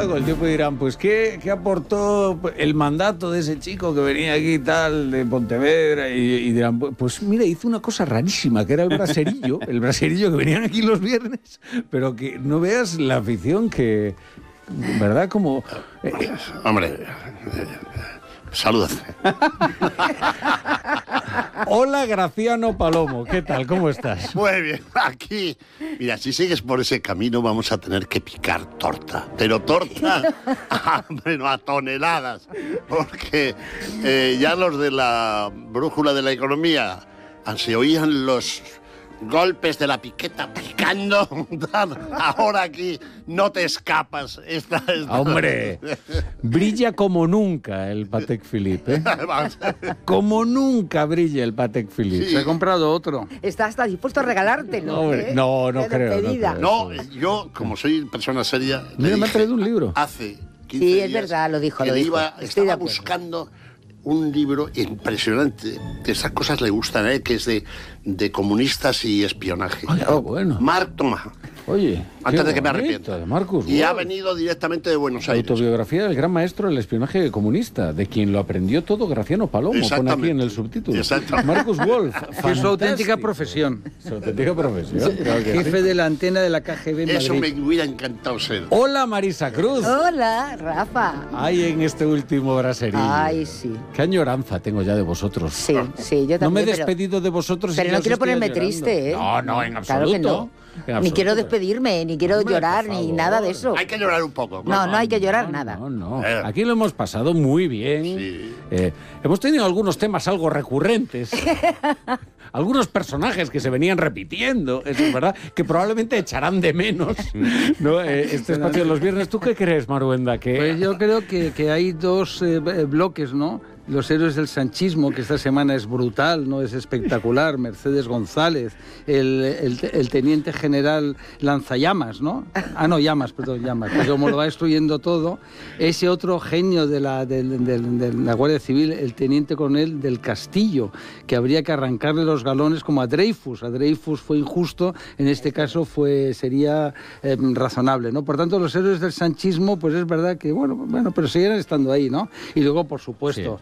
con el tiempo dirán, pues ¿qué aportó el mandato de ese chico que venía aquí y tal, de Pontevedra? Y dirán, pues mira, hizo una cosa rarísima, que era el braserillo que venían aquí los viernes, pero que no veas la afición que, ¿verdad? Como... Hombre, salud. Hola, Graciano Palomo, ¿qué tal? ¿Cómo estás? Muy bien, aquí. Mira, si sigues por ese camino vamos a tener que picar torta. Pero torta, bueno, a toneladas. Porque ya los de la brújula de la economía se oían los golpes de la piqueta picando. Ahora aquí no te escapas. Hombre, brilla como nunca el Patek Philippe, ¿eh? Como nunca brilla el Patek Philippe. Sí. Se ha comprado otro. Está hasta dispuesto a regalártelo. Hombre, no De creo. despedida. No, yo, como soy persona seria, le Mira, me ha dije traído un libro. hace 15 Sí, días es verdad, lo dijo. que Estoy estaba de acuerdo. buscando un libro impresionante, que esas cosas le gustan, que es de comunistas y espionaje. Bueno. Marc Thomas. Oye, Antes qué de que me bonito, arrepienta. de Marcus Y ha Wolf. venido directamente de Buenos La Aires. autobiografía del gran maestro del espionaje comunista, de quien lo aprendió todo Graciano Palomo, pone aquí Exactamente. en el subtítulo. Exactamente. Marcus Wolf. Que es su auténtica fantástico. profesión. Su auténtica profesión, claro que Jefe sí. de la antena de la KGB en Eso me Madrid. hubiera encantado ser. Hola, Marisa Cruz. Hola, Rafa. Hay en este último braserillo. Ay, sí. Qué añoranza tengo ya de vosotros. Sí, sí, yo también. No me he pero- despedido de vosotros. Pero y no ya os quiero estoy ponerme añorando. triste, ¿eh? No, en Claro absoluto. que no. En Ni quiero absoluto. despedirme, ni quiero Hombre, llorar, por ni favor. nada de eso. Hay que llorar un poco. No, no hay que llorar nada. No. Aquí lo hemos pasado muy bien. Sí. Hemos tenido algunos temas algo recurrentes. Algunos personajes que se venían repitiendo, eso es verdad, que probablemente echarán de menos, ¿no? Este espacio de los viernes. ¿Tú qué crees, Maruenda? Pues yo creo que hay dos bloques, ¿no? Los héroes del sanchismo, que esta semana es brutal, no es espectacular. Mercedes González, el teniente general Lanzallamas, ¿no? Llamas, que como lo va destruyendo todo. Ese otro genio de la Guardia Civil, el teniente coronel del Castillo, que habría que arrancarle los galones como a Dreyfus. A Dreyfus fue injusto, en este caso sería razonable, ¿no? Por tanto, los héroes del sanchismo, pues es verdad que, bueno, pero seguirán estando ahí, ¿no? Y luego, por supuesto,